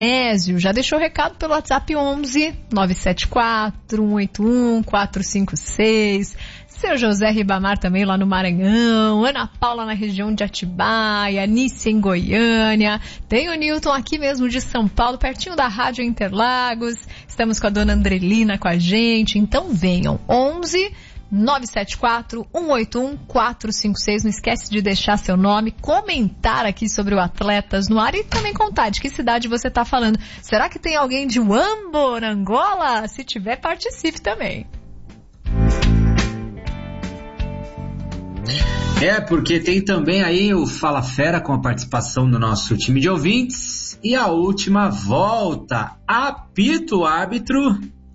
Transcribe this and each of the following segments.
Ézio já deixou recado pelo WhatsApp 11 974 181 456. Seu José Ribamar também lá no Maranhão, Ana Paula na região de Atibaia, Nícia em Goiânia, tem o Newton aqui mesmo de São Paulo, pertinho da Rádio Interlagos, estamos com a dona Andrelina com a gente, então venham, 11 974 181 456, não esquece de deixar seu nome, comentar aqui sobre o Atletas no Ar e também contar de que cidade você está falando. Será que tem alguém de Huambo, na Angola? Se tiver, participe também. Porque tem também aí o Fala Fera com a participação do nosso time de ouvintes e a última volta. Apita o árbitro.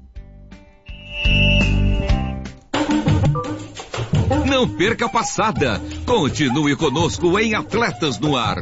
Não perca a passada. Continue conosco em Atletas no Ar.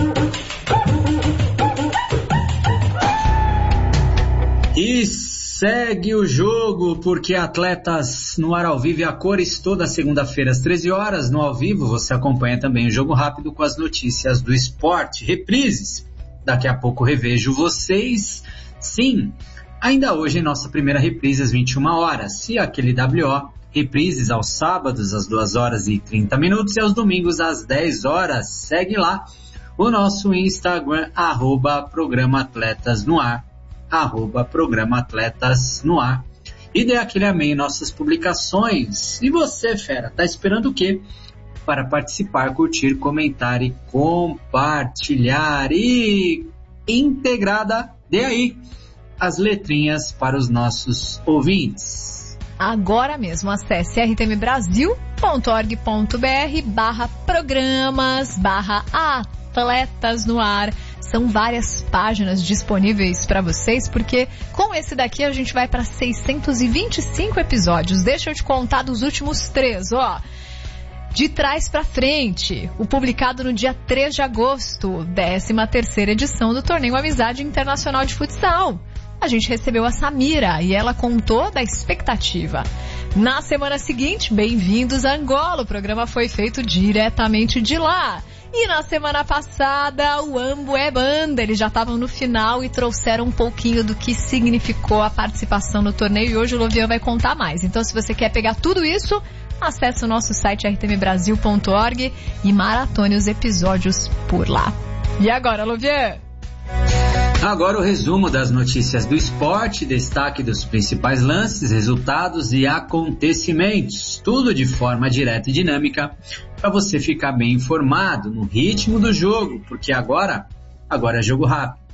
E segue o jogo, porque Atletas no Ar ao vivo e a cores toda segunda-feira às 13 horas. No ao vivo você acompanha também o Jogo Rápido com as notícias do esporte. Reprises. Daqui a pouco revejo vocês. Sim, ainda hoje em nossa primeira reprise às 21 horas. E aquele WO, reprises aos sábados às 2 horas e 30 minutos e aos domingos às 10 horas. Segue lá o nosso Instagram, @Programa Atletas no Ar. @Programa Atletas no Ar. E dê aquele amém em nossas publicações. E você, fera, tá esperando o quê? Para participar, curtir, comentar e compartilhar. E integrada, dê aí as letrinhas para os nossos ouvintes. Agora mesmo, acesse rtmbrasil.org.br/programas/Atletas no Ar. São várias páginas disponíveis para vocês, porque com esse daqui a gente vai para 625 episódios. Deixa eu te contar dos últimos 3, ó. De trás para frente, o publicado no dia 3 de agosto, 13ª edição do Torneio Amizade Internacional de Futsal. A gente recebeu a Samira e ela contou da expectativa. Na semana seguinte, bem-vindos a Angola, o programa foi feito diretamente de lá. E na semana passada, o Ambo é Banda, eles já estavam no final e trouxeram um pouquinho do que significou a participação no torneio e hoje o Lovian vai contar mais. Então, se você quer pegar tudo isso, acesse o nosso site rtmbrasil.org e maratone os episódios por lá. E agora, Lovian? Agora o resumo das notícias do esporte, destaque dos principais lances, resultados e acontecimentos. Tudo de forma direta e dinâmica para você ficar bem informado no ritmo do jogo, porque agora é jogo rápido.